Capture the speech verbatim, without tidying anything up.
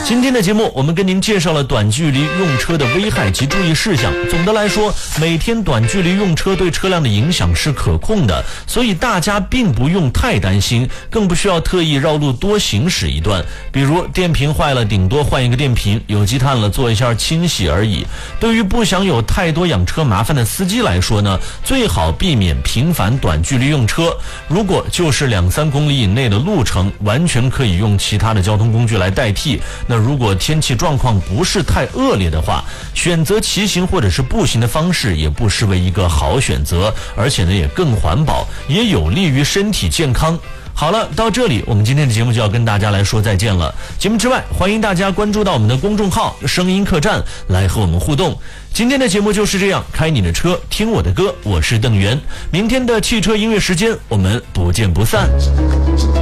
今天的节目我们跟您介绍了短距离用车的危害及注意事项。总的来说，每天短距离用车对车辆的影响是可控的，所以大家并不用太担心，更不需要特意绕路多行驶一段。比如电瓶坏了，顶多换一个电瓶，有积碳了做一下清洗而已。对于不想有太多养车麻烦的司机来说呢，最好避免频繁短距离用车。如果就是两三公里以内的路程，完全可以用其他的交通工具来代替。那如果天气状况不是太恶劣的话，选择骑行或者是步行的方式也不失为一个好选择，而且呢也更环保，也有利于身体健康。好了，到这里我们今天的节目就要跟大家来说再见了。节目之外，欢迎大家关注到我们的公众号声音客栈来和我们互动。今天的节目就是这样，开你的车听我的歌，我是邓源。明天的汽车音乐时间我们不见不散。